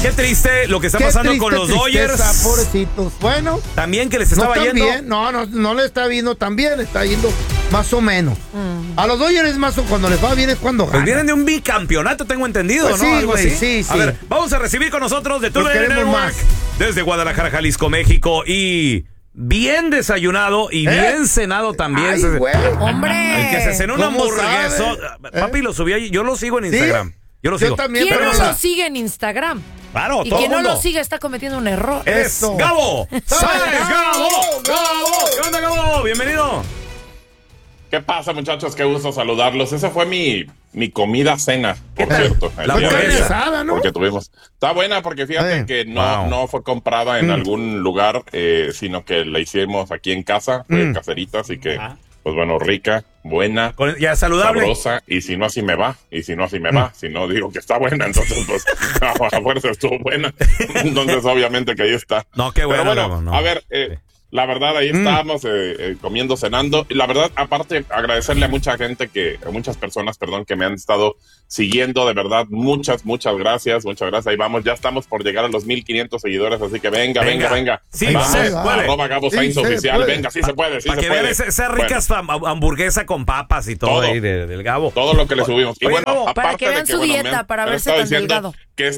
Qué triste lo que está pasando con los Dodgers. Pobrecitos. Bueno. También que les estaba yendo. No le está viendo tan bien, le está yendo más o menos. A los Dodgers es más o cuando les va bien es cuando ganan. Pues vienen de un bicampeonato, tengo entendido, pues ¿no? Sí, Algo güey, así. sí. A ver, vamos a recibir con nosotros de TUDN Network desde Guadalajara, Jalisco, México, y bien desayunado y bien cenado también. Ay, güey. ¡Hombre! El que se cenó una hamburguesa. Papi, lo subí ahí. Yo lo sigo en Instagram. Yo lo sigo. También. ¿Quién no lo sigue en Instagram? Claro, y todo quien no mundo lo sigue está cometiendo un error. Es Gabo. ¿Sabes, Gabo? ¿Qué onda, Gabo? Bienvenido. ¿Qué pasa, muchachos? Qué gusto saludarlos. Esa fue mi comida cena, por cierto. La hamburguesa, ¿no? Porque tuvimos. Está buena porque fíjate que no fue comprada en algún lugar, sino que la hicimos aquí en casa, fue caserita, así que, pues bueno, rica, buena, ya saludable, sabrosa, y si no así me va, si no digo que está buena, entonces pues a fuerza estuvo buena, entonces obviamente que ahí está. No, qué bueno. Pero bueno, a ver, la verdad, ahí estábamos comiendo, cenando. La verdad, aparte, agradecerle a muchas personas, que me han estado siguiendo. De verdad, muchas gracias. Muchas gracias. Ahí vamos, ya estamos por llegar a los 1,500 seguidores. Así que venga. Sí, vamos, se puede. @Gabo Sainz oficial. Venga, sí se puede. Para que vean esa rica hamburguesa con papas y todo ahí del Gabo. Todo lo que le subimos. Y bueno, aparte para que vean de que, su dieta, para verse tan delgado.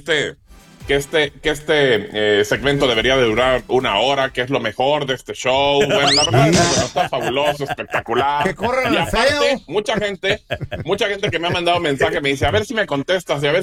Que este segmento debería de durar 1 hora, que es lo mejor de este show. Bueno, la verdad, está fabuloso, espectacular. Que corran y al aparte, feo. mucha gente que me ha mandado mensaje me dice, a ver si me contestas, y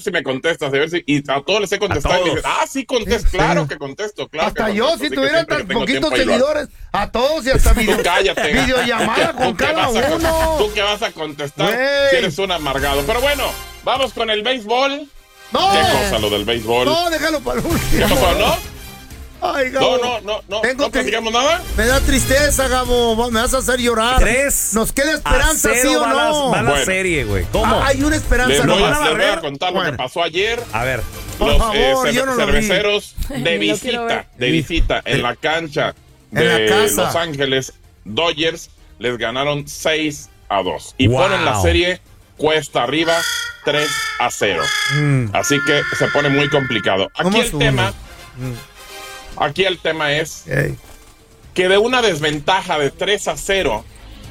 y a todos les he contestado. Y me dicen, sí contesto, claro que contesto, claro. Hasta que yo, contesto, si tuviera tan poquitos seguidores, a todos y hasta videollamada con cada uno. Tú que vas a contestar, si eres un amargado. Pero bueno, vamos con el béisbol. No. ¿Qué cosa lo del béisbol? No, déjalo para el último. ¿Qué pasó, no? Ay, Gabo. ¿No platicamos nada? Me da tristeza, Gabo. Me vas a hacer llorar. 3-0 ¿Nos queda esperanza, sí o no? Va la serie, güey. ¿Cómo? Hay una esperanza. Les voy ¿no? a contar lo que pasó ayer. A ver. Los cerveceros de visita en la cancha de Los Ángeles Dodgers les ganaron 6-2. Y ponen la serie cuesta arriba 3-0. Así que se pone muy complicado. Aquí el tema es que de una desventaja de 3-0,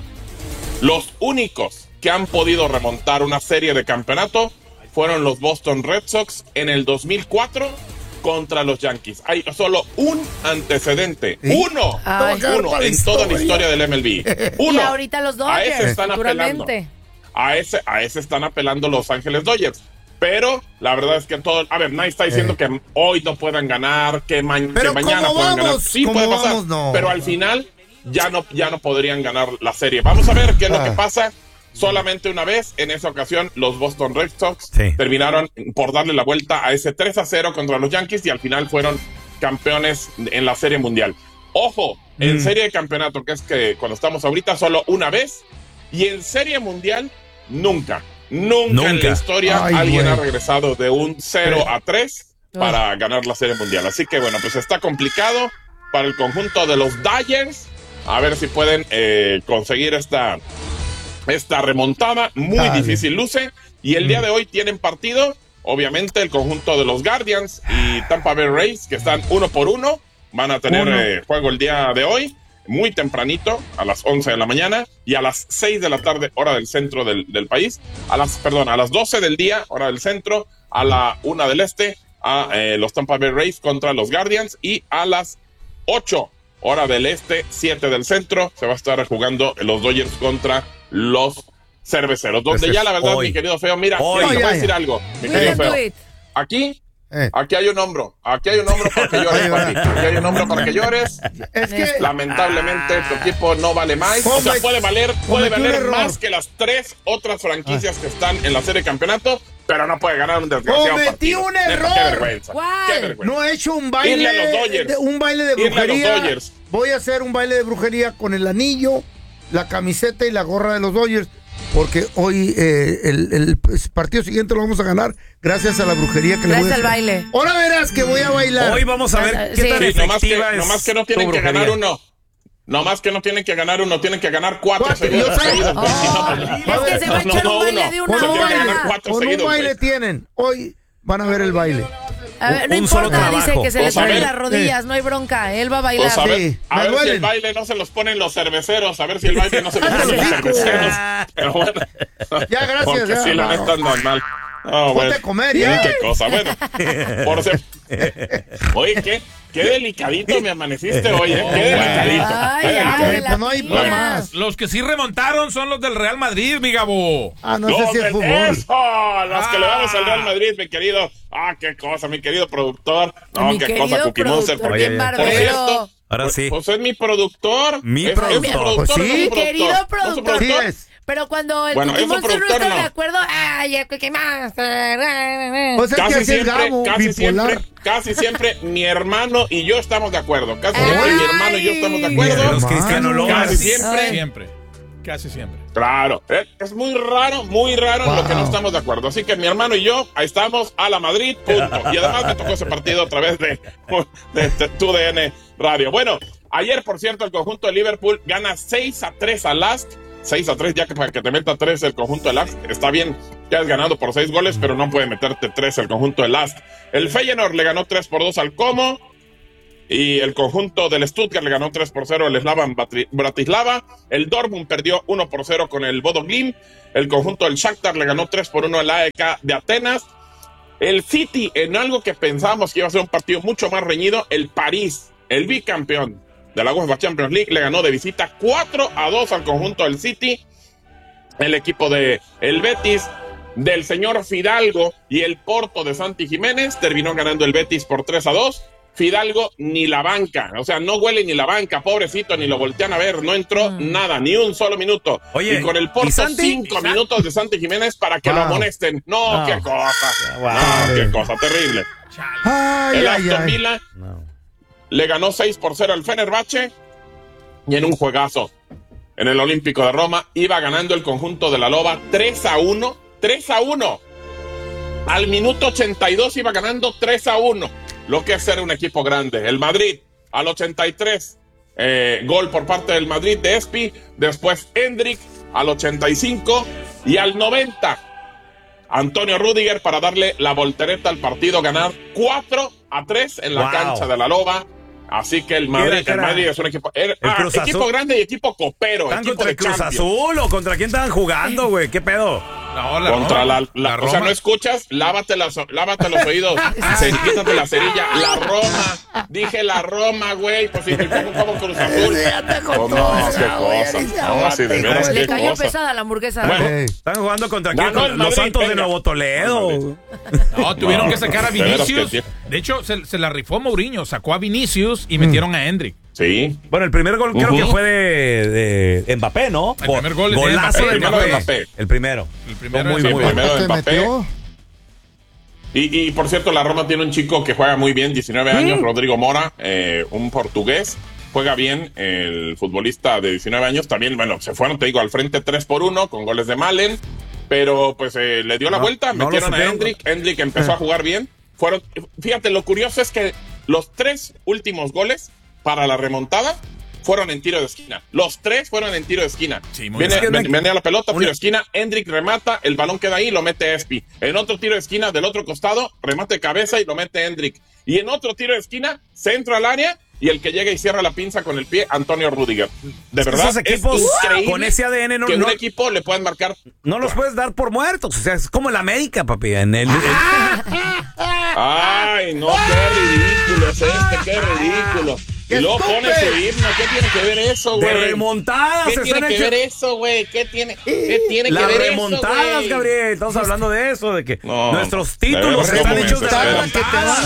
los únicos que han podido remontar una serie de campeonato fueron los Boston Red Sox en el 2004 contra los Yankees. Hay solo un antecedente. Uno en toda la historia del MLB. Uno. Y ahorita los Dodgers. A ese están apelando. A ese están apelando Los Ángeles Dodgers. Pero la verdad es que nadie está diciendo que hoy no puedan ganar, que mañana puedan ganar. Sí puede pasar, pero al final ya no podrían ganar la serie. Vamos a ver qué es lo que pasa. Solamente una vez, en esa ocasión, los Boston Red Sox terminaron por darle la vuelta a ese 3-0 contra los Yankees y al final fueron campeones en la Serie Mundial. Ojo, en Serie de Campeonato, que es que cuando estamos ahorita, solo una vez, y en Serie Mundial, nunca en la historia alguien ha regresado de un 0-3 para ganar la Serie Mundial. Así que bueno, pues está complicado para el conjunto de los Dodgers. A ver si pueden conseguir esta remontada. Muy difícil luce. Y el día de hoy tienen partido, obviamente, el conjunto de los Guardians y Tampa Bay Rays, que están 1-1. Van a tener juego el día de hoy, muy tempranito, a las 11 de la mañana, y a las 6 de la tarde, hora del centro del país, a las 12 del día, hora del centro, a la 1 del este, a los Tampa Bay Rays contra los Guardians, y a las 8, hora del este, 7 del centro, se va a estar jugando los Dodgers contra los Cerveceros, donde ya la verdad, mi querido Feo, mira, te voy a decir algo, mi querido Feo, aquí hay un hombro para que llores, papi. Aquí hay un hombro para que llores. Es que lamentablemente tu equipo no vale más. O sea, puede valer más que las 3 otras franquicias que están en la serie de campeonato, pero no puede ganar un desgraciado cometí partido. Un error. Qué vergüenza. No he hecho un baile de brujería. Voy a hacer un baile de brujería con el anillo, la camiseta y la gorra de los Dodgers. Porque hoy el partido siguiente lo vamos a ganar gracias a la brujería que le voy a hacer. Gracias al baile. Ahora verás que voy a bailar. Hoy vamos a ver qué tan efectiva es. Nomás que no tienen que ganar uno. Nomás que no tienen que ganar uno, tienen que ganar 4 seguidos. Es que se va a echar un baile de una hora. Con un baile tienen. Hoy van a ver el baile. No importa, dice que se le ponen las rodillas, no hay bronca, él va a bailar. A ver si el baile no se los ponen los cerveceros, a ver si el baile no se los ponen los cerveceros. Pero bueno, ya, gracias. Porque si la neta andan mal. Ponte a comer, ya. Qué cosa, bueno. Oye, qué delicadito me amaneciste hoy, ¿eh? Qué delicadito. No hay más. Los que sí remontaron son los del Real Madrid, mi Gabo. No sé si es fútbol. Los que le vamos al Real Madrid, mi querido. Qué cosa, mi querido productor. No, qué cosa, Cookie Monster. Por cierto, ahora sí. Pues es mi productor. Mi productor. Pues sí. Mi querido productor. Sí es. Pero cuando el Cookie Monster no está de acuerdo, el Cookie Monster. Pues es que el Gabo, casi siempre mi hermano y yo estamos de acuerdo. Casi siempre mi hermano y yo estamos de acuerdo. Los Cristiano Lomas. Casi siempre. Claro, es muy raro lo que no estamos de acuerdo. Así que mi hermano y yo, ahí estamos, a la Madrid, punto. Y además me tocó ese partido a través de TUDN Radio. Bueno, ayer, por cierto, el conjunto de Liverpool gana 6-3 a Lask. 6-3, ya que para que te meta 3 el conjunto de Lask. Está bien que has ganado por 6 goles, pero no puede meterte 3 el conjunto de Lask. El Feyenoord le ganó 3-2 al Como. Y el conjunto del Stuttgart le ganó 3-0 al Slavan Bratislava. El Dortmund perdió 1-0 con el Bodo Glimt. El conjunto del Shakhtar le ganó 3-1 al AEK de Atenas. El City, en algo que pensábamos que iba a ser un partido mucho más reñido, el París, el bicampeón de la UEFA Champions League, le ganó de visita 4-2 al conjunto del City. El equipo de el Betis, del señor Fidalgo y el Porto de Santi Jiménez, terminó ganando el Betis por 3-2. Fidalgo ni la banca, o sea, no huele ni la banca, pobrecito, ni lo voltean a ver, no entró nada, ni un solo minuto. Oye, y con el Porto 5 minutos de Santi Jiménez para que lo amonesten. No, qué cosa. No, qué cosa terrible. El Aston Villa le ganó 6-0 al Fenerbahce y en un juegazo en el Olímpico de Roma iba ganando el conjunto de la Loba 3-1. 3-1. Al minuto 82 iba ganando 3-1. Lo que es ser un equipo grande. El Madrid al 83, gol por parte del Madrid de Espi. Después Hendrik al 85 y al 90 Antonio Rüdiger para darle la voltereta al partido, ganar 4-3 en la cancha de la Loba. Así que el Madrid es un equipo equipo grande y equipo copero. ¿Están equipo contra de el Cruz Champions. Contra Azul o contra quién estaban jugando, güey? ¿Qué pedo? Contra la Roma. O sea, no escuchas, lávate los oídos, quítate la cerilla. La Roma, dije la Roma, güey. Pues si como Cruz Azul. No, qué cosa. No, sí, de veras, le cayó pesada la hamburguesa. Bueno, están jugando contra quién? Los Santos de Nuevo Toledo. No, tuvieron que sacar a Vinicius. De hecho, se la rifó Mourinho, sacó a Vinicius y metieron a Hendrik. Sí. Bueno, el primer gol creo que fue de Mbappé, ¿no? El primer gol golazo de Mbappé. Mbappé. El primero. El primero de Mbappé. Y por cierto, la Roma tiene un chico que juega muy bien, 19 años, Rodrigo Mora, un portugués. Juega bien el futbolista de 19 años. También, bueno, se fueron, te digo, al frente 3-1 con goles de Malen. Pero pues le dio la vuelta, metieron a Hendrik. Hendrik empezó a jugar bien. Fíjate, lo curioso es que los 3 últimos goles para la remontada fueron en tiro de esquina. Los 3 fueron en tiro de esquina. Sí, viene a la pelota, tiro de esquina, Hendrik remata, el balón queda ahí y lo mete Espi. En otro tiro de esquina del otro costado, remate de cabeza y lo mete Hendrik. Y en otro tiro de esquina, centro al área y el que llega y cierra la pinza con el pie, Antonio Rüdiger. De verdad, esos equipos es increíble con ese ADN que un equipo le puedan marcar. No los puedes dar por muertos. O sea, es como el América, papi. Ay, no, qué ridículo es qué ridículo. Y luego pone su himno. ¿Qué tiene que ver eso, güey? De remontadas. ¿Qué tiene que ver eso, güey? ¿Qué tiene que ver eso, Las remontadas, Gabriel. Estamos hablando de eso, de que nuestros títulos están hechos de remontadas.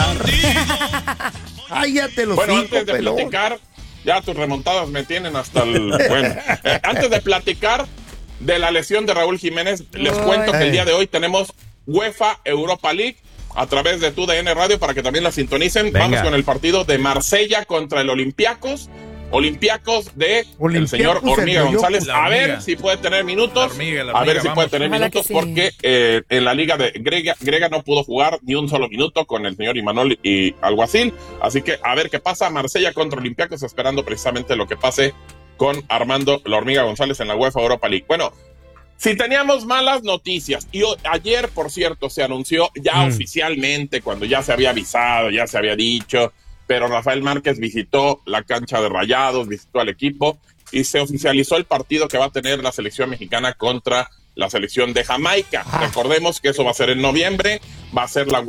Ay, ya te lo Bueno, antes de platicar, ya tus remontadas me tienen hasta el... Bueno, antes de platicar de la lesión de Raúl Jiménez, les cuento que el día de hoy tenemos UEFA Europa League a través de TUDN Radio para que también la sintonicen. Venga. Vamos con el partido de Marsella contra el Olympiacos. Olympiacos de el señor Hormiga González. A ver si puede tener minutos. A ver si puede tener minutos porque en la liga de Grega no pudo jugar ni un solo minuto con el señor Imanol y Alguacil. Así que a ver qué pasa. Marsella contra Olympiacos, esperando precisamente lo que pase con Armando la Hormiga González en la UEFA Europa League. Bueno, Si teníamos malas noticias, y ayer, por cierto, se anunció ya oficialmente, cuando ya se había avisado, ya se había dicho, pero Rafael Márquez visitó la cancha de Rayados, visitó al equipo, y se oficializó el partido que va a tener la selección mexicana contra la selección de Jamaica. Recordemos que eso va a ser en noviembre, va a ser la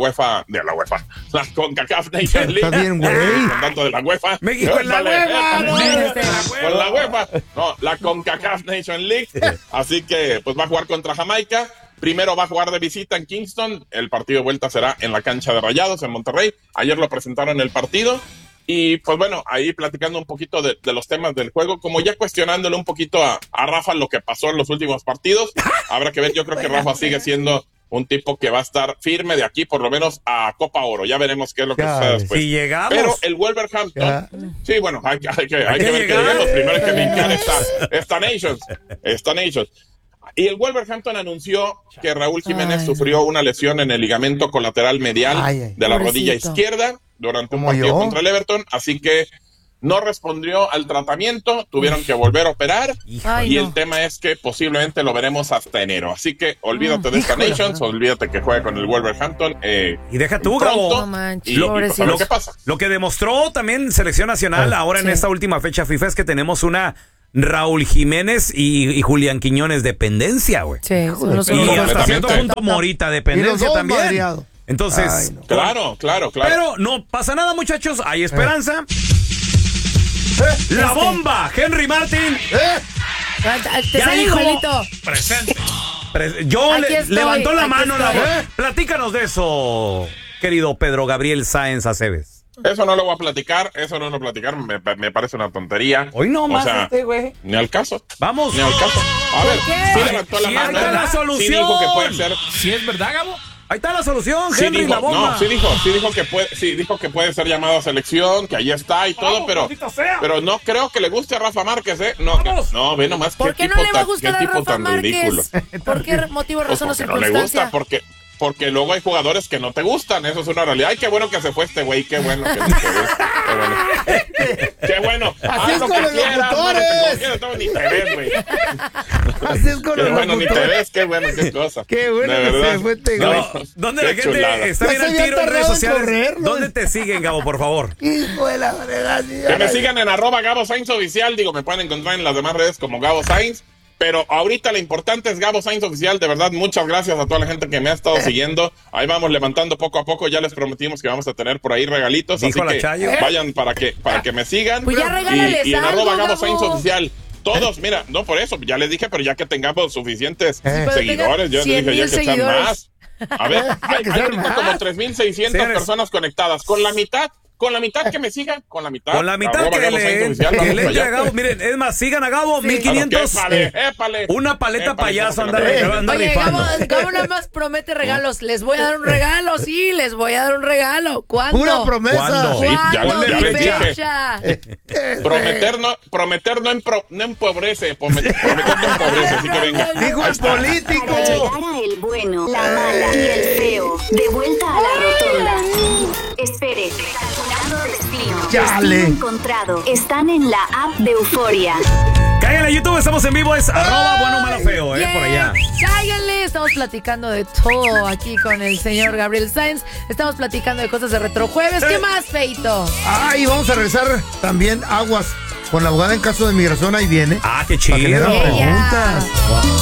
CONCACAF Nation League. Está bien, güey. Tanto de la UEFA. México en la UEFA. No, la CONCACAF Nation League. Así que pues va a jugar contra Jamaica. Primero va a jugar de visita en Kingston. El partido de vuelta será en la cancha de Rayados en Monterrey. Ayer lo presentaron el partido. Y pues bueno, ahí platicando un poquito de los temas del juego, como ya cuestionándole un poquito a Rafa lo que pasó en los últimos partidos. Habrá que ver, yo creo que Rafa sigue siendo un tipo que va a estar firme de aquí por lo menos a Copa Oro. Ya veremos qué es lo que sucede después. Si llegamos. Pero el Wolverhampton, sí, bueno, hay que ver que lleguen los primeros que brincan esta Nations. Y el Wolverhampton anunció que Raúl Jiménez sufrió una lesión en el ligamento colateral medial de la rodilla izquierda durante un partido contra el Everton, así que no respondió al tratamiento, tuvieron que volver a operar, y el tema es que posiblemente lo veremos hasta enero, así que olvídate de esta Nations, olvídate que juegue con el Wolverhampton. Y deja tú, Gabo, lo que pasa. Lo que demostró también Selección Nacional ahora en esta última fecha FIFA es que tenemos una Raúl Jiménez y Julián Quiñones dependencia, güey. Sí, y hasta cierto punto Morita dependencia también. Madreado. Entonces, claro. Pero no pasa nada, muchachos, hay esperanza. La bomba, Henry Martin. Te sale igualito. Presente. Levantó la mano. Platícanos de eso, querido Pedro Gabriel Sáenz Aceves. Eso no lo voy a platicar, me parece una tontería. Hoy no más güey. Ni al caso. Vamos. Ni al caso. A ver, sí levantó la mano. Ahí está la solución. Sí dijo que puede ser. ¿Sí es verdad, Gabo? Ahí está la solución, Henry, la bomba. No, sí dijo que puede ser llamado a selección, que ahí está y todo, pero no creo que le guste a Rafa Márquez, ¿eh? No, ve nomás ¿por qué no le va a gustar a Rafa Márquez? ¿Por qué motivo, razón o circunstancia? No le gusta, porque luego hay jugadores que no te gustan, eso es una realidad. Ay, qué bueno que se fue este güey, qué bueno que se fue. Qué bueno. Así es con los locutores. Ni te ves, güey. Así es con los locutores. Bueno, ni te ves, qué bueno, qué cosa. Qué bueno que se fue este güey. ¿Dónde la gente está bien al tiro en redes sociales? ¿Dónde te siguen, Gabo, por favor? Hijo de la verdad. Que me sigan en @Gabo Sainz Oficial. Digo, me pueden encontrar en las demás redes como Gabo Sainz. Pero ahorita lo importante es Gabo Sainz Oficial. De verdad, muchas gracias a toda la gente que me ha estado siguiendo. Ahí vamos levantando poco a poco. Ya les prometimos que vamos a tener por ahí regalitos. Así que vayan para que me sigan. Pues ya y en @Gabo Sainz Oficial. Todos, mira, no por eso, ya les dije, pero ya que tengamos suficientes seguidores, yo les dije ya que están más. A ver, hay como 3,600 personas conectadas. Con la mitad que me sigan, con la mitad que le entre a Gabo. Miren, es más, sigan a Gabo, 1,500. Épale. Una paleta payaso anda rifando. Oye, Gabo nada más promete regalos. Les voy a dar un regalo, sí, les voy a dar un regalo. ¿Cuándo? Pura promesa. ¿Cuándo? Ya les dije. Prometer no empobrece. Prometer no empobrece, así que venga. Digo el político. Para llegar a el bueno, la mala y el feo. De vuelta a la rotonda. Espere. Destino encontrado. Están en la app de Euforia. Cáiganle a YouTube, estamos en vivo, es @bueno, malo, feo, por allá. Cáiganle, estamos platicando de todo aquí con el señor Gabriel Sáenz. Estamos platicando de cosas de Retrojueves. ¿Qué más, feito? Y vamos a regresar también aguas con la abogada en caso de migración, ahí viene. Qué chido. Preguntas. Wow.